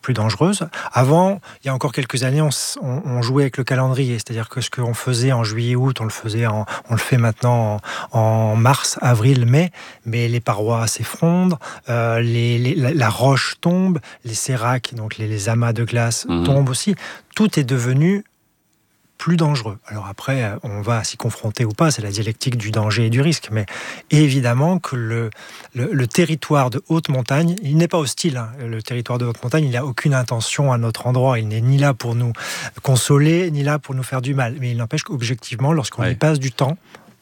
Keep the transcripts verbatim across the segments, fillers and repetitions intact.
plus dangereuses. Avant, il y a encore quelques années, on, on, on jouait avec le calendrier, c'est-à-dire que ce qu'on faisait en juillet-août, on le faisait, en, on le fait maintenant en, en mars, avril, mai, mais les parois s'effondrent, euh, les, les, la, la roche tombe, les séracs, donc les, les amas de glace mmh. tombent aussi. Tout est devenu plus dangereux. Alors après, on va s'y confronter ou pas, c'est la dialectique du danger et du risque, mais évidemment que le, le, le territoire de haute montagne, il n'est pas hostile. Hein. Le territoire de haute montagne, il n'a aucune intention à notre endroit, il n'est ni là pour nous consoler, ni là pour nous faire du mal. Mais il n'empêche qu'objectivement, lorsqu'on ouais. y passe du temps,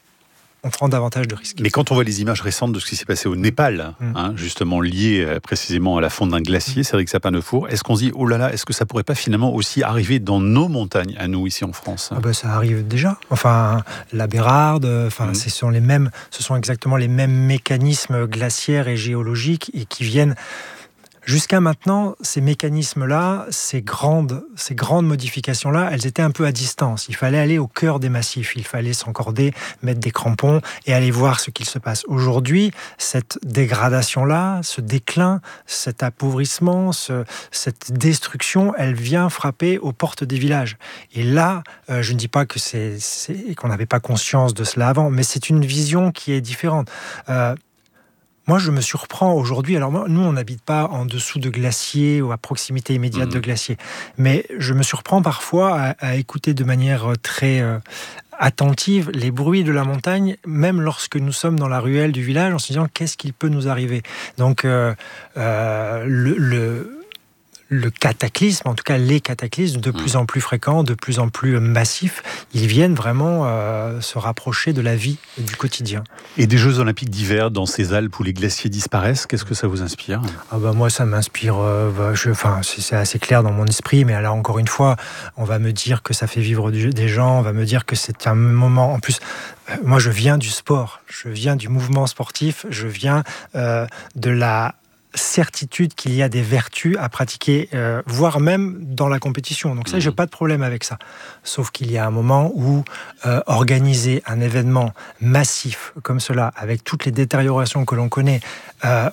on prend davantage de risques. Mais quand on voit les images récentes de ce qui s'est passé au Népal, mmh. hein, justement lié euh, précisément à la fonte d'un glacier, Cédric Sapin-Defour, est-ce qu'on se dit, oh là là, est-ce que ça pourrait pas finalement aussi arriver dans nos montagnes, à nous, ici en France ? Ah ben, ça arrive déjà. Enfin, la Bérarde, enfin, mmh. ce sont les mêmes, ce sont exactement les mêmes mécanismes glaciaires et géologiques et qui viennent... Jusqu'à maintenant, ces mécanismes-là, ces grandes, ces grandes modifications-là, elles étaient un peu à distance. Il fallait aller au cœur des massifs, il fallait s'encorder, mettre des crampons et aller voir ce qu'il se passe. Aujourd'hui, cette dégradation-là, ce déclin, cet appauvrissement, ce, cette destruction, elle vient frapper aux portes des villages. Et là, euh, je ne dis pas que c'est, c'est, qu'on n'avait pas conscience de cela avant, mais c'est une vision qui est différente. Euh, Moi, je me surprends aujourd'hui. Alors, moi, nous, on n'habite pas en dessous de glaciers ou à proximité immédiate mmh. de glaciers. Mais je me surprends parfois à, à écouter de manière très euh, attentive les bruits de la montagne, même lorsque nous sommes dans la ruelle du village, en se disant qu'est-ce qu'il peut nous arriver. Donc, euh, euh, le, le Le cataclysme, en tout cas les cataclysmes, de plus en plus fréquents, de plus en plus massifs, ils viennent vraiment euh, se rapprocher de la vie et du quotidien. Et des Jeux Olympiques d'hiver dans ces Alpes où les glaciers disparaissent, qu'est-ce que ça vous inspire ? Ah bah moi, ça m'inspire. Euh, bah, je, enfin, c'est, c'est assez clair dans mon esprit, mais là encore une fois, on va me dire que ça fait vivre du, des gens, on va me dire que c'est un moment. En plus, euh, moi, je viens du sport, je viens du mouvement sportif, je viens euh, de la certitude qu'il y a des vertus à pratiquer, euh, voire même dans la compétition. Donc ça, mmh. j'ai pas de problème avec ça. Sauf qu'il y a un moment où euh, organiser un événement massif comme cela, avec toutes les détériorations que l'on connaît, euh,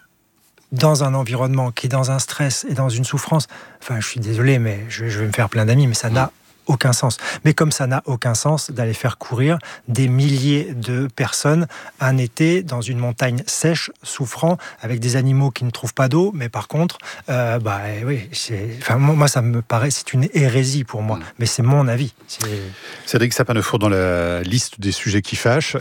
dans un environnement qui est dans un stress et dans une souffrance, enfin, je suis désolé, mais je, je vais me faire plein d'amis, mais ça mmh. n'a aucun sens. Mais comme ça n'a aucun sens d'aller faire courir des milliers de personnes un été dans une montagne sèche, souffrant, avec des animaux qui ne trouvent pas d'eau, mais par contre, euh, bah oui, c'est, enfin moi ça me paraît, c'est une hérésie pour moi, mmh. mais c'est mon avis. C'est... Cédric Sapin-Defour, dans la liste des sujets qui fâchent.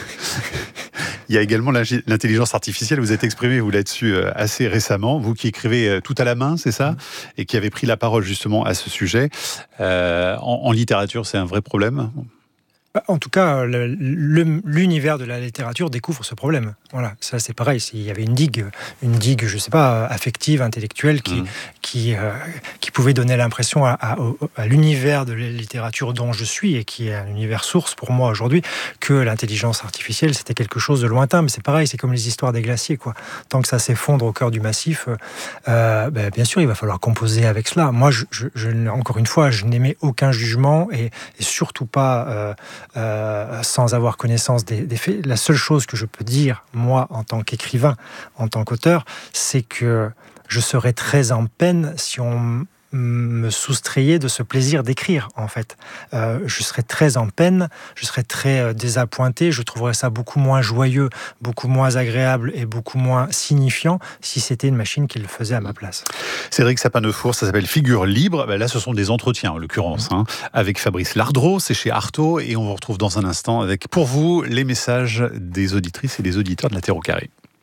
Il y a également l'intelligence artificielle. Vous êtes exprimé, vous, là-dessus assez récemment. Vous qui écrivez tout à la main, c'est ça ? Et qui avez pris la parole justement à ce sujet. Euh, en, en littérature, c'est un vrai problème ? En tout cas, le, le, l'univers de la littérature découvre ce problème. Voilà, ça c'est pareil. S'il y avait une digue, une digue, je sais pas, affective, intellectuelle, qui, mmh. qui, euh, qui pouvait donner l'impression à, à, à l'univers de la littérature dont je suis et qui est un univers source pour moi aujourd'hui, que l'intelligence artificielle c'était quelque chose de lointain. Mais c'est pareil, c'est comme les histoires des glaciers, quoi. Tant que ça s'effondre au cœur du massif, euh, ben, bien sûr, il va falloir composer avec cela. Moi, je, je, je, encore une fois, je n'émets aucun jugement et, et surtout pas. Euh, Euh, sans avoir connaissance des, des faits. La seule chose que je peux dire, moi, en tant qu'écrivain, en tant qu'auteur, c'est que je serais très en peine si on me soustrayait de ce plaisir d'écrire, en fait. Euh, je serais très en peine, je serais très euh, désappointé, je trouverais ça beaucoup moins joyeux, beaucoup moins agréable et beaucoup moins signifiant si c'était une machine qui le faisait à ma place. Cédric Sapin-Defour, ça s'appelle Figure libre. Ben là, ce sont des entretiens, en l'occurrence, mmh. hein, avec Fabrice Lardreau, c'est chez Artaud, et on vous retrouve dans un instant avec, pour vous, les messages des auditrices et des auditeurs de la Terre au Carré.